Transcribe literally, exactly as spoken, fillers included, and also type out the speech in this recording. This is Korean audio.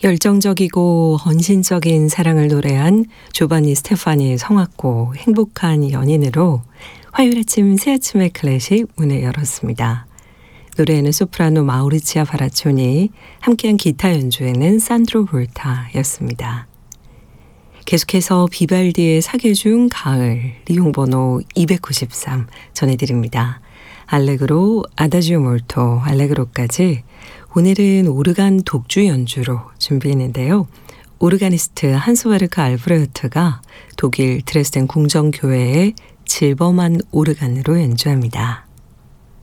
열정적이고 헌신적인 사랑을 노래한 조바니 스테파니의 성악곡 행복한 연인으로 화요일 아침 새아침의 클래식 문을 열었습니다. 노래에는 소프라노 마우리치아 바라초니, 함께한 기타 연주에는 산드로 볼타였습니다. 계속해서 비발디의 사계중 가을, 리용번호 이백구십삼 전해드립니다. 알레그로, 아다지오 몰토, 알레그로까지 오늘은 오르간 독주 연주로 준비했는데요. 오르가니스트 한스베르크 알브레흐트가 독일 드레스덴 궁정교회의 질범한 오르간으로 연주합니다.